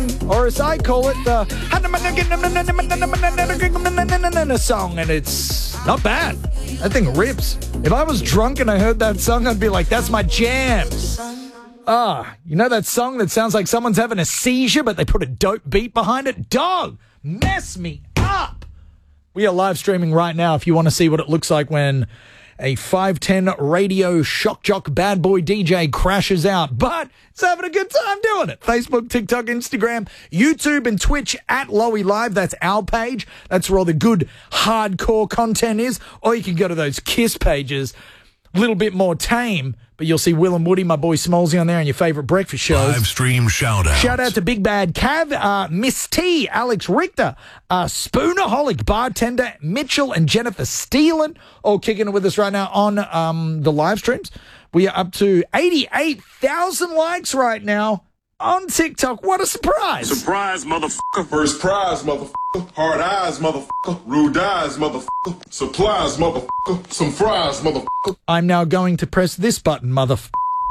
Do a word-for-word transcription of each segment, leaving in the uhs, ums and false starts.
song, or as I call it, the song, and it's not bad. That thing rips. If I was drunk and I heard that song, I'd be like, that's my jam. Ah, you know that song that sounds like someone's having a seizure, but they put a dope beat behind it? Dog, mess me up. We are live streaming right now if you want to see what it looks like when a five ten radio shock jock bad boy D J crashes out, but it's having a good time doing it. Facebook, TikTok, Instagram, YouTube, and Twitch at Lowy Live. That's our page. That's where all the good hardcore content is. Or you can go to those Kiss pages. A little bit more tame, but you'll see Will and Woody, my boy Smallsy, on there and your favourite breakfast shows. Live stream shout out. Shout out to Big Bad Cav, uh, Miss T, Alex Richter, uh, Spoonerholic Bartender, Mitchell and Jennifer Steelan, all kicking it with us right now on um, the live streams. We are up to eighty-eight thousand likes right now on TikTok. What a surprise. Surprise, motherfucker. First prize, motherfucker. Hard eyes, motherfucker. Rude eyes, motherfucker. Supplies, motherfucker. Some fries, motherfucker. I'm now going to press this button, motherfucker.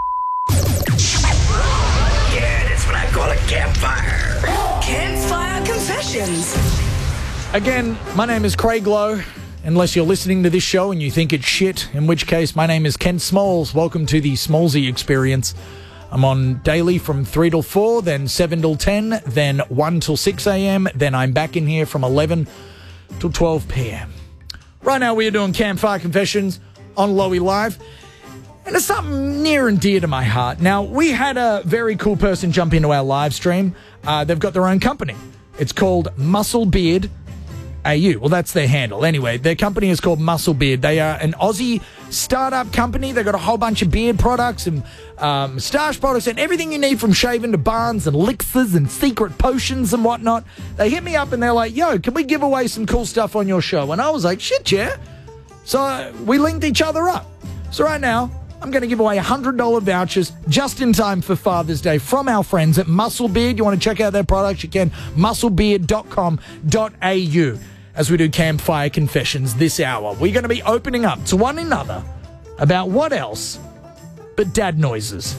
Yeah, that's what I call a campfire. Campfire Confessions. Again, my name is Craig Lowe. Unless you're listening to this show and you think it's shit, in which case my name is Kent Smalls. Welcome to the Smallsy Experience. I'm on daily from three till four, then seven till ten, then one till six a.m., then I'm back in here from eleven till twelve p.m. Right now we are doing Campfire Confessions on Lowy Live, and it's something near and dear to my heart. Now, we had a very cool person jump into our live stream. Uh, they've got their own company. It's called Muscle Beard A U. Well, that's their handle. Anyway, their company is called Muscle Beard. They are an Aussie startup company. They've got a whole bunch of beard products and um, moustache products and everything you need from shaving to barns and elixirs and secret potions and whatnot. They hit me up and they're like, yo, can we give away some cool stuff on your show? And I was like, shit, yeah. So uh, we linked each other up. So right now, I'm going to give away one hundred dollars vouchers just in time for Father's Day from our friends at Muscle Beard. You want to check out their products? You can. muscle beard dot com dot a u. As we do Campfire Confessions this hour, we're going to be opening up to one another about what else but dad noises.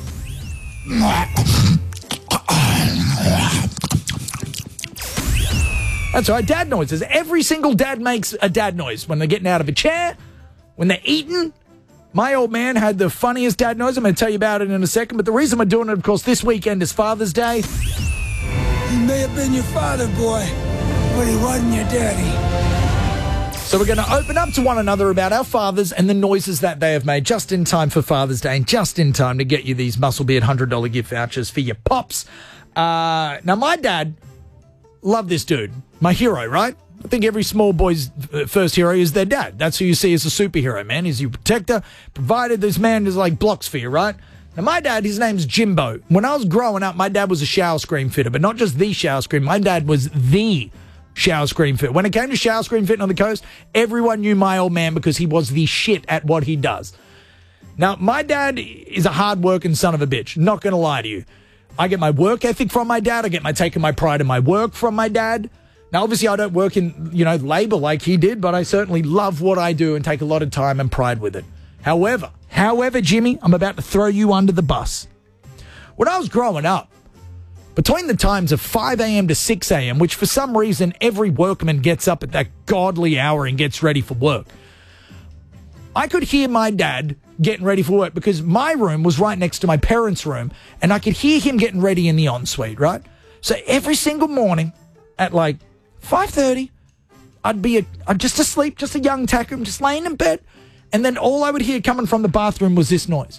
That's right, dad noises. Every single dad makes a dad noise when they're getting out of a chair, when they're eating. My old man had the funniest dad noise. I'm going to tell you about it in a second, but the reason we're doing it, of course, this weekend is Father's Day. He may have been your father, boy, but he wasn't your daddy. So we're going to open up to one another about our fathers and the noises that they have made just in time for Father's Day and just in time to get you these Muscle Beard one hundred dollars gift vouchers for your pops. Uh, now, my dad loved this dude. My hero, right? I think every small boy's first hero is their dad. That's who you see as a superhero, man. He's your protector, provided this man is like blocks for you, right? Now, my dad, his name's Jimbo. When I was growing up, my dad was a shower screen fitter, but not just the shower screen. My dad was the shower screen fit. When it came to shower screen fitting on the coast, everyone knew my old man because he was the shit at what he does. Now, my dad is a hard-working son of a bitch. Not going to lie to you. I get my work ethic from my dad. I get my taking my pride in my work from my dad. Now, obviously, I don't work in, you know, labor like he did, but I certainly love what I do and take a lot of time and pride with it. However, however, Jimmy, I'm about to throw you under the bus. When I was growing up, between the times of five a.m. to six a.m., which for some reason every workman gets up at that godly hour and gets ready for work, I could hear my dad getting ready for work because my room was right next to my parents' room, and I could hear him getting ready in the ensuite, right? So every single morning at like five thirty, I'd be a, I'd just asleep, just a young tacker, just laying in bed, and then all I would hear coming from the bathroom was this noise.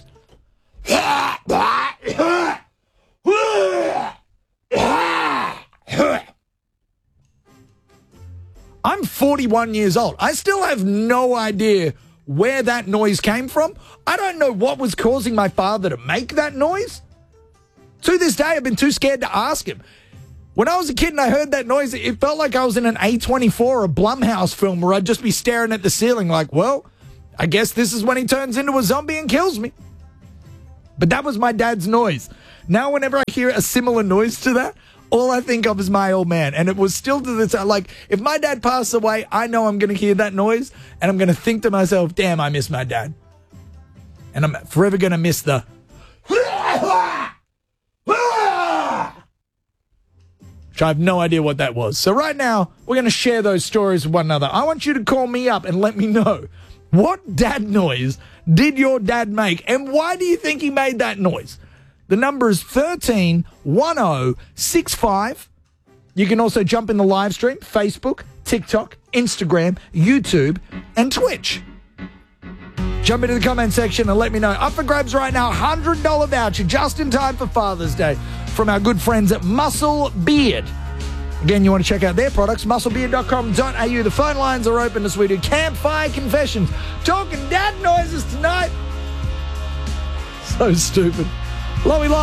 I'm forty-one years old. I still have no idea where that noise came from. I don't know what was causing my father to make that noise. To this day, I've been too scared to ask him. When I was a kid and I heard that noise, it felt like I was in an A twenty-four or a Blumhouse film where I'd just be staring at the ceiling like, well, I guess this is when he turns into a zombie and kills me. But that was my dad's noise. Now, whenever I hear a similar noise to that, all I think of is my old man. And it was still to the time, like, if my dad passed away, I know I'm going to hear that noise and I'm going to think to myself, damn, I miss my dad. And I'm forever going to miss the... which I have no idea what that was. So right now, we're going to share those stories with one another. I want you to call me up and let me know, what dad noise did your dad make, and why do you think he made that noise? The number is thirteen one oh six five. You can also jump in the live stream, Facebook, TikTok, Instagram, YouTube, and Twitch. Jump into the comment section and let me know. Up for grabs right now, one hundred dollars voucher just in time for Father's Day from our good friends at Muscle Beard. Again, you want to check out their products, muscle beard dot com dot a u. The phone lines are open as we do Campfire Confessions. Talking dad noises tonight. So stupid. Lowy Lowy.